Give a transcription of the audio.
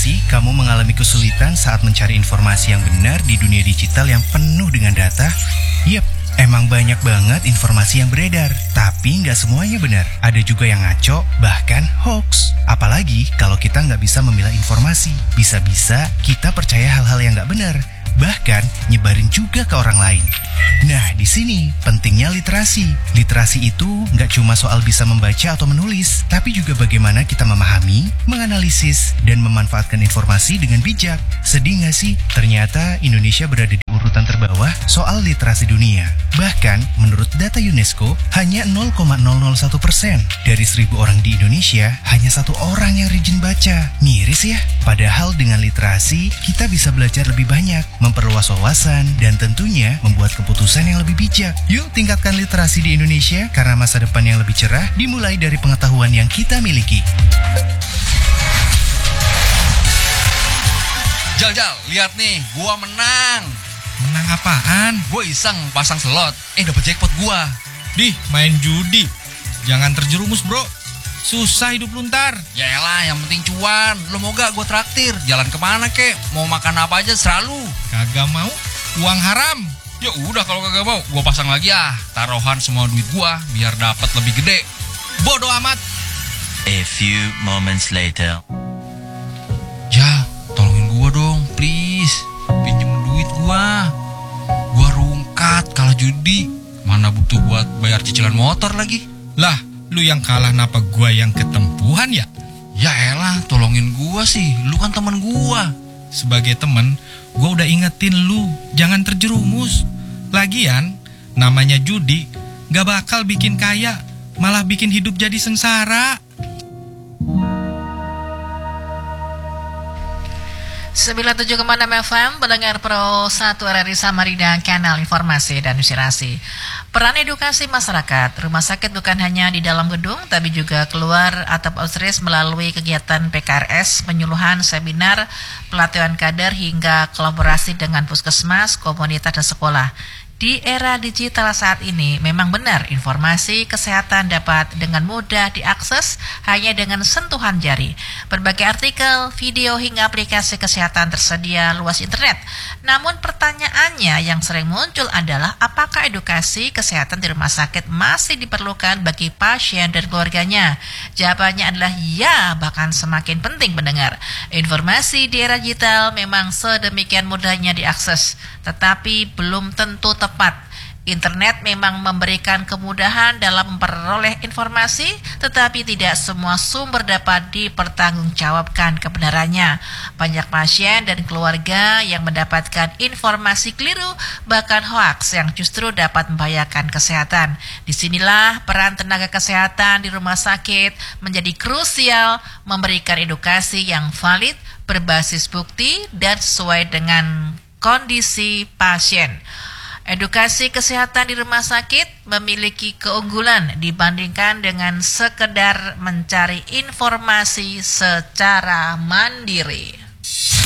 Pernah gak sih kamu mengalami kesulitan saat mencari informasi yang benar di dunia digital yang penuh dengan data? Yep, emang banyak banget informasi yang beredar, tapi nggak semuanya benar. Ada juga yang ngaco, bahkan hoax. Apalagi kalau kita nggak bisa memilah informasi, bisa-bisa kita percaya hal-hal yang nggak benar, bahkan nyebarin juga ke orang lain. Nah, di sini pentingnya literasi. Literasi itu nggak cuma soal bisa membaca atau menulis, tapi juga bagaimana kita memahami, menganalisis, dan memanfaatkan informasi dengan bijak. Sedih nggak sih? Ternyata Indonesia berada di urutan terbawah soal literasi dunia. Bahkan, menurut data UNESCO, hanya 0,001% dari 1.000 orang di Indonesia, hanya 1 orang yang rajin baca. Miris ya? Padahal dengan literasi, kita bisa belajar lebih banyak, memperluas wawasan, dan tentunya membuat keputusan yang lebih bijak. Yuk tingkatkan literasi di Indonesia, karena masa depan yang lebih cerah dimulai dari pengetahuan yang kita miliki. Jal, lihat nih, gua menang. Menang apaan? Gua iseng pasang slot, dapet jackpot gua. Dih, main judi. Jangan terjerumus, bro. Susah hidup lu ntar. Yaelah, yang penting cuan. Lu mau gak gua traktir? Jalan kemana kek? Mau makan apa aja selalu. Kagak mau, uang haram. Ya udah, kalau kagak mau, gua pasang lagi taruhan semua duit gua biar dapat lebih gede. Bodoh amat. A few moments later. Ya, tolongin gua dong, please. Pinjem duit gua. Gua rungkat kalah judi. Mana butuh buat bayar cicilan motor lagi. Lah, lu yang kalah napa gua yang ketempuhan ya? Ya elah, tolongin gua sih. Lu kan teman gua. Sebagai temen, gua udah ingetin lu, jangan terjerumus. Lagian, namanya judi gak bakal bikin kaya, malah bikin hidup jadi sengsara. 97,6 FM, pendengar Pro 1 RRI Samarinda, kanal informasi dan inspirasi. Peran edukasi masyarakat, rumah sakit bukan hanya di dalam gedung, tapi juga keluar atau outreach melalui kegiatan PKRS, penyuluhan, seminar, pelatihan kader, hingga kolaborasi dengan puskesmas, komunitas, dan sekolah. Di era digital saat ini, memang benar informasi kesehatan dapat dengan mudah diakses hanya dengan sentuhan jari. Berbagai artikel, video, hingga aplikasi kesehatan tersedia luas internet. Namun pertanyaannya yang sering muncul adalah apakah edukasi kesehatan di rumah sakit masih diperlukan bagi pasien dan keluarganya? Jawabannya adalah ya, bahkan semakin penting pendengar. Informasi di era digital memang sedemikian mudahnya diakses, tetapi belum tentu tepat. Internet memang memberikan kemudahan dalam memperoleh informasi, tetapi tidak semua sumber dapat dipertanggungjawabkan kebenarannya. Banyak pasien dan keluarga yang mendapatkan informasi keliru, bahkan hoaks yang justru dapat membahayakan kesehatan. Disinilah peran tenaga kesehatan di rumah sakit menjadi krusial, memberikan edukasi yang valid, berbasis bukti, dan sesuai dengan kondisi pasien. Edukasi kesehatan di rumah sakit memiliki keunggulan dibandingkan dengan sekedar mencari informasi secara mandiri.